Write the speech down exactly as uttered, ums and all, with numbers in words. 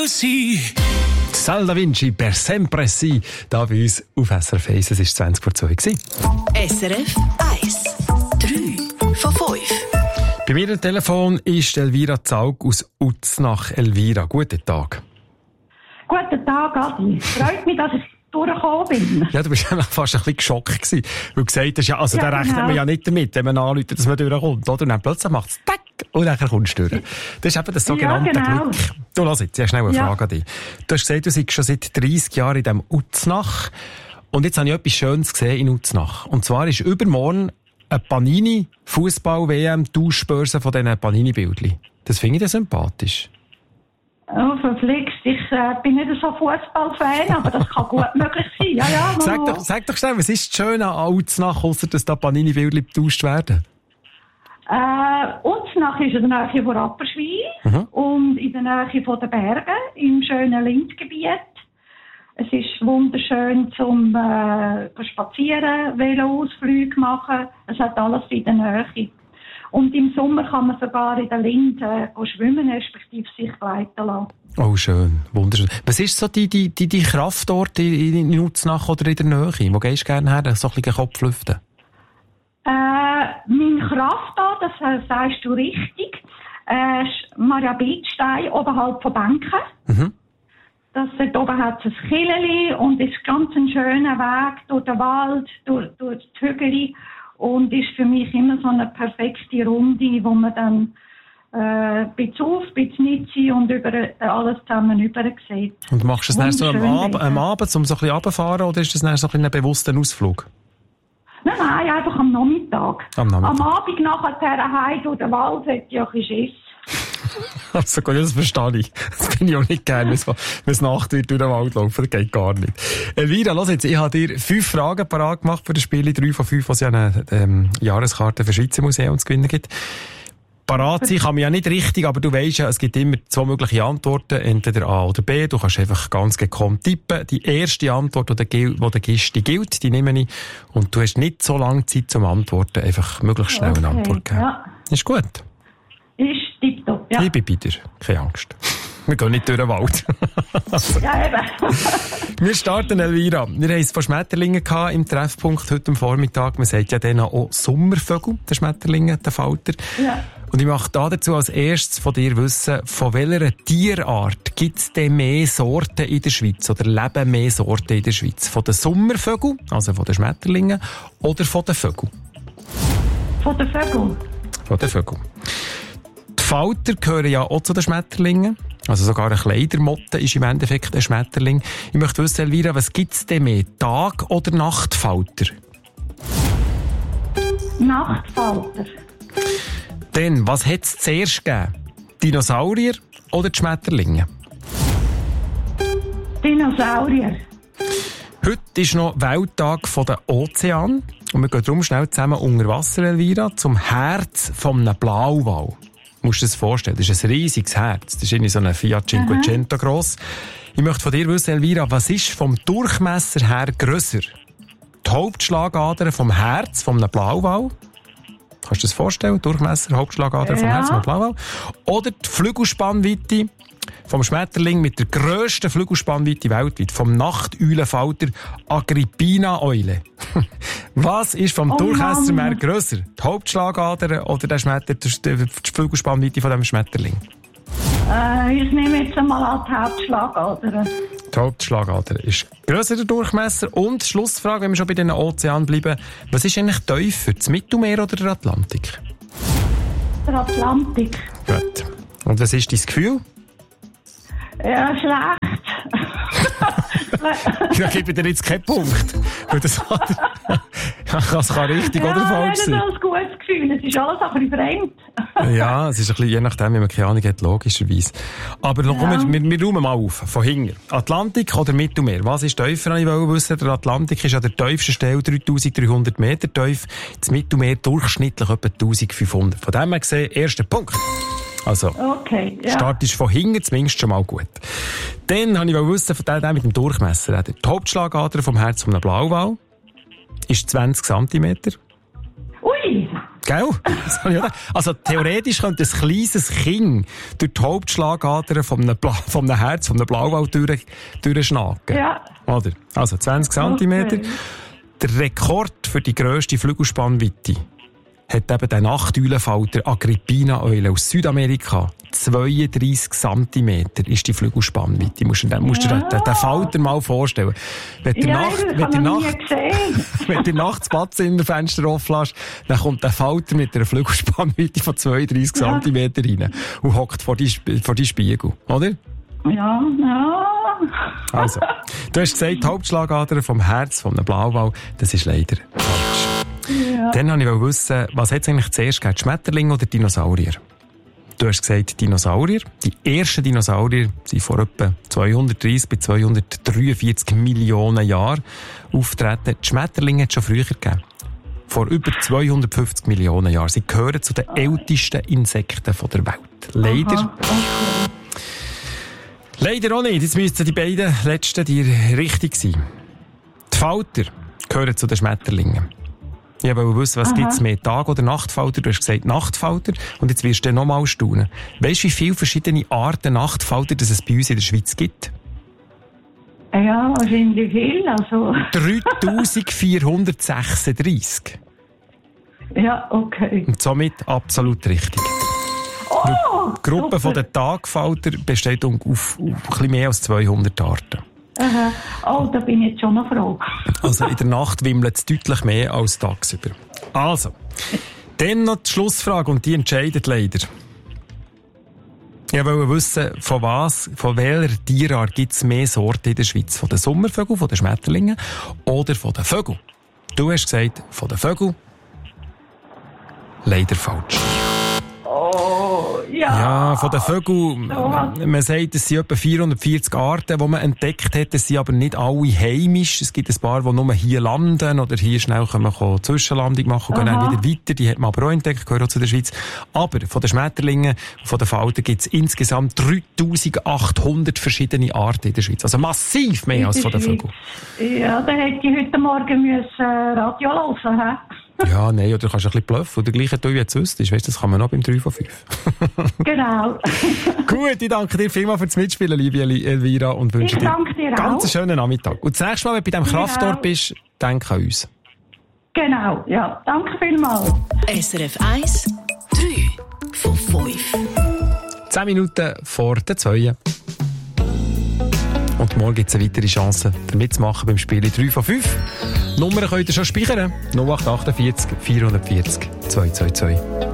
will sein. Sal Da Vinci, per sempre sì, da bei uns auf S R F eins. Es war zwanzig vor zwei. S R F eins. drei von fünf. Bei mir am Telefon ist Elvira Zaug aus Uznach. Elvira, guten Tag. Guten Tag, Adi. Freut mich, dass ich durchgekommen bin. Ja, du warst fast ein bisschen geschockt gewesen, weil du gesagt hast, ja, also ja, da rechnet genau. man ja nicht damit, wenn man anruft, dass man durchkommt, oder? Und dann plötzlich macht es tack und dann kommst du durch. Das ist eben das sogenannte ja, genau. Glück. Du, lass jetzt, ich habe schnell eine ja. Frage an dich. Du hast gesagt, du bist schon seit dreissig Jahren in diesem Uznach. Und jetzt habe ich etwas Schönes gesehen in Uznach. Und zwar ist übermorgen eine Panini-Fußball-W M-Tauschbörse von diesen Panini-Bildchen. Das finde ich dann sympathisch. Oh, verflixt. Ich äh, bin nicht so Fußballfan, aber das kann gut möglich sein. Ja, ja, sag, doch, sag doch schnell, was ist das Schöne an Uznach, ausser dass da Panini-Bildchen getauscht werden? Äh, Uznach ist in der Nähe von Rapperswil mhm. und in der Nähe von den Bergen, im schönen Lindgebiet. Es ist wunderschön zum äh, spazieren, Veloausflüge machen. Es hat alles in der Nähe. Und im Sommer kann man sogar in der Linde äh, schwimmen, respektive sich gleiten lassen. Oh, schön. Wunderschön. Was ist so die, die, die, die Kraft dort in, in Uznach oder in der Nähe? Wo gehst du gerne her? So ein bisschen Kopf lüften? Äh, mein Kraftort, das äh, sagst du richtig, äh, Maria Bildstein oberhalb von Bänken. Mhm. Das, dort oben hat es ein Killeli und ist ganz ein schöner Weg durch den Wald, durch, durch die Hügel. Und ist für mich immer so eine perfekte Runde, wo man dann äh, ein bisschen auf, ein bisschen nicht sein und über alles zusammen rüber sieht. Und machst du es dann so am, Ab- am Abend, um so ein bisschen runterzufahren, oder ist das dann so ein, ein bewusster Ausflug? Nein, nein, einfach am Nachmittag. Am, Nachmittag. Am Abend nachher heim durch den Wald hätte ich auch ein bisschen Schiss. Also gut, das verstehe ich. Das bin ich auch nicht gerne, wenn es Nacht wird durch den Wald laufen. Das geht gar nicht. Elvira, lass jetzt, ich habe dir fünf Fragen parat gemacht für das Spiel. Drei von fünf, was ja eine ähm, Jahreskarte für das Schweizer Museum zu gewinnen gibt. Parat sein kann man ja nicht richtig, aber du weisst ja, es gibt immer zwei mögliche Antworten, entweder A oder B. Du kannst einfach ganz gekonnt tippen. Die erste Antwort, die du gibst, die gilt, die nehme ich. Und du hast nicht so lange Zeit zum Antworten, einfach möglichst schnell eine okay, Antwort geben. Ja. Ist gut. Ist tipptopp, ja. Ich bin bei dir. Keine Angst. Wir gehen nicht durch den Wald. Also. Ja, eben. Wir starten, Elvira. Wir haben es von Schmetterlingen im Treffpunkt heute am Vormittag. Man sagt ja denen auch Sommervögel, der Schmetterlinge, der Falter. Ja. Und ich möchte dazu als erstes von dir wissen, von welcher Tierart gibt es denn mehr Sorten in der Schweiz oder leben mehr Sorten in der Schweiz? Von den Sommervögeln, also von den Schmetterlingen, oder von den Vögeln? Von den Vögeln. Von den Vögeln. Die Falter gehören ja auch zu den Schmetterlingen. Also sogar eine Kleidermotte ist im Endeffekt ein Schmetterling. Ich möchte wissen, Elvira, was gibt es denn mehr? Tag- oder Nachtfalter? Nachtfalter. Dann, was hat es zuerst gegeben? Dinosaurier oder die Schmetterlinge? Dinosaurier. Heute ist noch Welttag der Ozean. Und wir gehen darum schnell zusammen unter Wasser, Elvira, zum Herz von einem Blauwal. Du musst dir das vorstellen, das ist ein riesiges Herz. Das ist irgendwie so ein Fiat Cinquecento gross. Ich möchte von dir wissen, Elvira, was ist vom Durchmesser her grösser? Die Hauptschlagader vom Herz von einem Blauwal? Kannst du dir das vorstellen? Durchmesser, Hauptschlagader vom ja. Herz von einem Blauwal? Oder die Flügelspannweite vom Schmetterling mit der grössten Flügelspannweite weltweit, vom Nachteulenfalter Agrippina-Eule. Was ist vom oh, Durchmesser mehr grösser? Die Hauptschlagader oder der Schmetter, die Flügelspannweite von dem Schmetterling? Äh, ich nehme jetzt einmal an die Hauptschlagader. Die Hauptschlagader ist grösser der Durchmesser. Und Schlussfrage, wenn wir schon bei den Ozeanen bleiben, was ist eigentlich tiefer, das Mittelmeer oder der Atlantik? Der Atlantik. Gut. Und was ist dein Gefühl? Ja, schlecht. Da gebe ich dir jetzt keinen Punkt. Das kann richtig ja, oder falsch sein. Ja, das ist ein gutes Gefühl. Es ist alles ein bisschen fremd. Ja, es ist ein bisschen, je nachdem, wie man keine Ahnung hat, logischerweise. Aber ja. komm, wir, wir räumen mal auf. Von hinten. Atlantik oder Mittelmeer? Was ist tiefer? Ich wollte wissen, der Atlantik ist an der tiefsten Stelle dreitausenddreihundert Meter tief. Das Mittelmeer durchschnittlich etwa eintausendfünfhundert. Von dem her gesehen, erster Punkt. Also, okay, ja. Start ist von hinten zumindest schon mal gut. Dann wollte ich wissen, von dem mit dem Durchmesser. Die Hauptschlagader vom Herz von einem Blauwal ist zwanzig Zentimeter. Ui! Gell? Also theoretisch könnte ein kleines Kind durch die Hauptschlagader von einem, Bla- von einem Herz, von einem Blauwal durch, durchschnacken. Ja. Oder? Also zwanzig Zentimeter. Okay. Der Rekord für die grösste Flügelspannweite hat eben der Nachteulenfalter Agrippina Eule aus Südamerika. zweiunddreissig Zentimeter ist die Flügelspannweite. Musst du dir, musst du dir den, den Falter mal vorstellen. Wenn du Ja, Nacht, das wenn habe du ich noch Nacht, nie gesehen. wenn du nachts das Fenster offen lässt, dann kommt der Falter mit einer Flügelspannweite von zweiunddreissig Ja. Zentimeter rein und hockt vor die, vor die Spiegel, oder? Ja, ja. Also, du hast gesagt, die Hauptschlagader vom Herz, von einem Blauwal, das ist leider falsch. Ja. Dann wollte ich wissen, was hat es eigentlich zuerst gegeben, Schmetterlinge oder Dinosaurier? Du hast gesagt Dinosaurier. Die ersten Dinosaurier sind vor etwa zweihundertdreissig bis zweihundertdreiundvierzig Millionen Jahren auftreten. Die Schmetterlinge hat es schon früher gegeben. Vor über zweihundertfünfzig Millionen Jahren. Sie gehören zu den ältesten Insekten der Welt. Leider. Aha, okay. Leider auch nicht. Jetzt müssten die beiden letzten dir richtig sein. Die Falter gehören zu den Schmetterlingen. Ich wollte wissen, was gibt es mehr, Tag- oder Nachtfalter? Du hast gesagt Nachtfalter. Und jetzt wirst du noch mal staunen. Weißt du, wie viele verschiedene Arten Nachtfalter es bei uns in der Schweiz gibt? Ja, wahrscheinlich viel. Also. dreitausendvierhundertsechsunddreissig. Ja, okay. Und somit absolut richtig. Oh, Die Gruppe super. der Tagfalter besteht auf, auf, auf ein bisschen mehr als zweihundert Arten. Aha. Oh, da bin ich jetzt schon noch froh. Also in der Nacht wimmelt es deutlich mehr als tagsüber. Also, dann noch die Schlussfrage und die entscheidet leider. Ich wollte wissen, von was, von welcher Tierart gibt es mehr Sorten in der Schweiz? Von den Sommervögeln, von den Schmetterlingen oder von den Vögeln? Du hast gesagt, von den Vögeln. Leider falsch. Oh, ja. Ja, von den Vögeln, man sagt, es sind etwa vierhundertvierzig Arten, die man entdeckt hat. Es sind aber nicht alle heimisch. Es gibt ein paar, die nur hier landen oder hier schnell können wir Zwischenlandung machen und gehen dann wieder weiter. Die hat man aber auch entdeckt, gehören auch zu der Schweiz. Aber von den Schmetterlingen und von den Faltern gibt es insgesamt dreitausendachthundert verschiedene Arten in der Schweiz. Also massiv mehr als von den Vögeln. Ja, da hätte ich heute Morgen müssen Radio hören, hä? Ja, nein, oder du kannst ein bisschen bluffen. Oder gleich, wie du jetzt wüsstest. Weißt du, das kann man noch beim drei von fünf. Genau. Gut, ich danke dir vielmals fürs Mitspielen, liebe Elvira, und wünsche Ich dir danke dir ganz auch. einen schönen Nachmittag. Und das nächste Mal, wenn du bei diesem Genau. Kraftort bist, denk an uns. Genau, ja. Danke vielmals. S R F eins, drei von fünf. Zehn Minuten vor der zwei. Und morgen gibt es eine weitere Chance, mitzumachen beim Spiel drei von fünf. Nummern könnt ihr schon speichern. null acht acht vier, vierhundertvierzig, zweihundertzweiundzwanzig.